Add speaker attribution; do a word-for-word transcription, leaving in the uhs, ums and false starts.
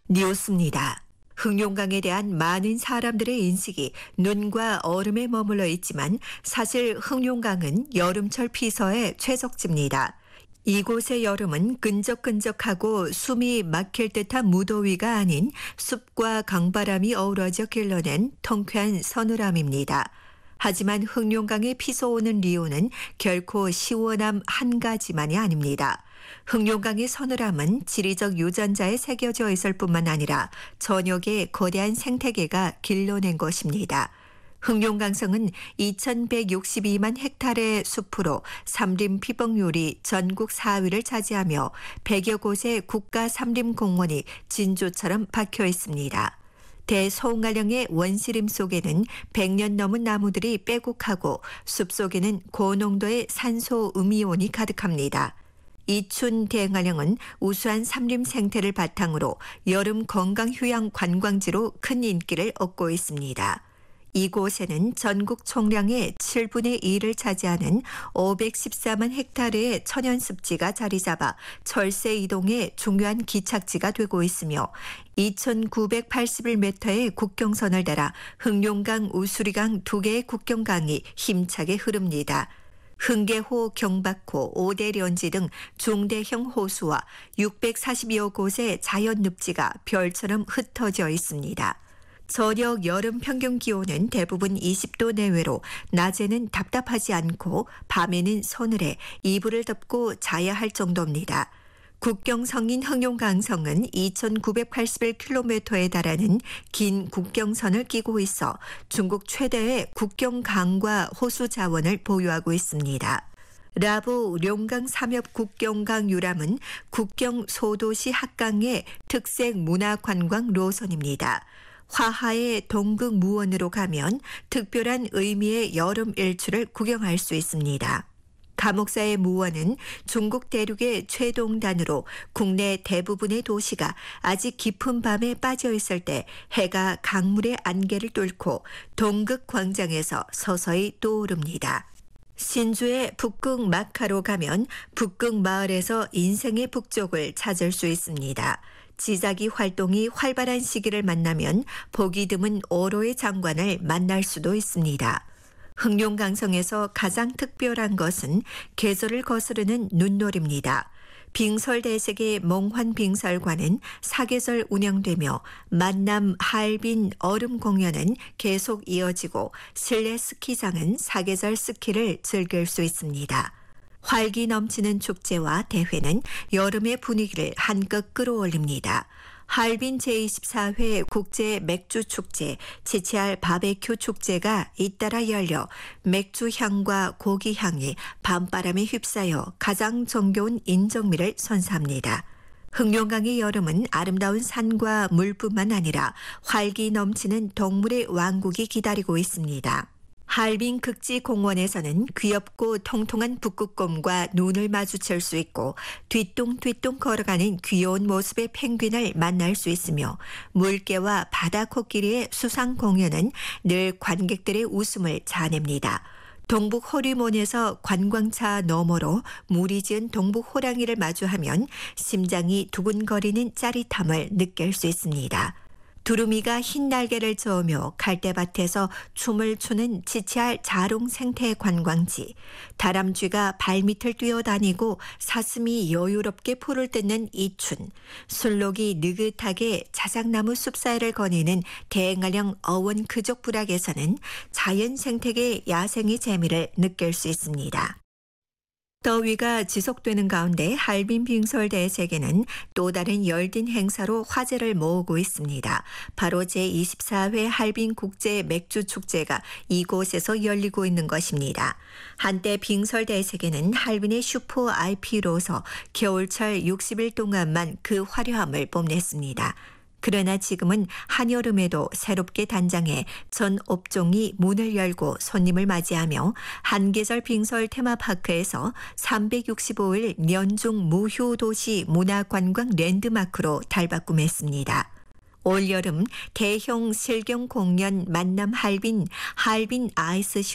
Speaker 1: 뉴스입니다. 흑룡강에 대한 많은 사람들의 인식이 눈과 얼음에 머물러 있지만 사실 흑룡강은 여름철 피서의 최적지입니다. 이곳의 여름은 끈적끈적하고 숨이 막힐 듯한 무더위가 아닌 숲과 강바람이 어우러져 길러낸 통쾌한 서늘함입니다. 하지만 흑룡강에 피서오는 리오는 결코 시원함 한 가지만이 아닙니다. 흑룡강의 서늘함은 지리적 유전자에 새겨져 있을 뿐만 아니라 전역의 거대한 생태계가 길러낸 것입니다. 흑룡강성은 이천백육십이만 헥타르의 숲으로 삼림 피복률이 전국 사 위를 차지하며 백여 곳의 국가 삼림공원이 진주처럼 박혀 있습니다. 대소홍알령의 원시림 속에는 백 년 넘은 나무들이 빼곡하고 숲속에는 고농도의 산소 음이온이 가득합니다. 이춘 대흥알령은 우수한 삼림 생태를 바탕으로 여름 건강 휴양 관광지로 큰 인기를 얻고 있습니다. 이곳에는 전국 총량의 칠분의 일을 차지하는 오백십사만 헥타르의 천연습지가 자리 잡아 철새 이동의 중요한 기착지가 되고 있으며 이천구백팔십일 미터의 국경선을 따라 흑룡강, 우수리강 두 개의 국경강이 힘차게 흐릅니다. 흥계호, 경박호, 오대련지 등 중대형 호수와 육백사십여 곳의 자연늪지가 별처럼 흩어져 있습니다. 저녁 여름 평균 기온은 대부분 이십 도 내외로 낮에는 답답하지 않고 밤에는 서늘해 이불을 덮고 자야 할 정도입니다. 국경성인 흑룡강성은 이천구백팔십일 킬로미터에 달하는 긴 국경선을 끼고 있어 중국 최대의 국경강과 호수 자원을 보유하고 있습니다. 라보 룡강 삼엽 국경강 유람은 국경 소도시 합강의 특색 문화관광 노선입니다. 화하의 동극 무원으로 가면 특별한 의미의 여름 일출을 구경할 수 있습니다. 감옥사의 무원은 중국 대륙의 최동단으로 국내 대부분의 도시가 아직 깊은 밤에 빠져 있을 때 해가 강물의 안개를 뚫고 동극 광장에서 서서히 떠오릅니다. 신주의 북극 마카로 가면 북극 마을에서 인생의 북쪽을 찾을 수 있습니다. 지자기 활동이 활발한 시기를 만나면 보기 드문 오로의 장관을 만날 수도 있습니다. 흑룡강성에서 가장 특별한 것은 계절을 거스르는 눈놀이입니다. 빙설대sek의 몽환빙설관은 사계절 운영되며 만남, 하얼빈 얼음 공연은 계속 이어지고 실내 스키장은 사계절 스키를 즐길 수 있습니다. 활기 넘치는 축제와 대회는 여름의 분위기를 한껏 끌어올립니다. 하얼빈 제이십사 회 국제 맥주 축제, 치치알 바베큐 축제가 잇따라 열려 맥주 향과 고기 향이 밤바람에 휩싸여 가장 정겨운 인정미를 선사합니다. 흑룡강의 여름은 아름다운 산과 물뿐만 아니라 활기 넘치는 동물의 왕국이 기다리고 있습니다. 하얼빈 극지공원에서는 귀엽고 통통한 북극곰과 눈을 마주칠 수 있고 뒤뚱뒤뚱 걸어가는 귀여운 모습의 펭귄을 만날 수 있으며 물개와 바다 코끼리의 수상 공연은 늘 관객들의 웃음을 자냅니다. 동북 호리몬에서 관광차 너머로 무리 지은 동북 호랑이를 마주하면 심장이 두근거리는 짜릿함을 느낄 수 있습니다. 두루미가 흰 날개를 저으며 갈대밭에서 춤을 추는 치치알 자롱 생태 관광지, 다람쥐가 발밑을 뛰어다니고 사슴이 여유롭게 풀을 뜯는 이춘, 술록이 느긋하게 자작나무 숲 사이를 거니는 대흥알령 어원 그족 부락에서는 자연 생태계 야생의 재미를 느낄 수 있습니다. 더위가 지속되는 가운데 하얼빈 빙설대sek에는 또 다른 열띤 행사로 화제를 모으고 있습니다. 바로 제이십사 회 하얼빈 국제 맥주 축제가 이곳에서 열리고 있는 것입니다. 한때 빙설대sek에는 하얼빈의 슈퍼 아이피로서 겨울철 육십 일 동안만 그 화려함을 뽐냈습니다. 그러나 지금은 한여름에도 새롭게 단장해 전 업종이 문을 열고 손님을 맞이하며 한계절 빙설 테마파크에서 삼백육십오 일 연중 무휴도시 문화관광 랜드마크로 달바꿈했습니다. 올여름 대형 실경 공연 만남 하얼빈, 하얼빈 아이스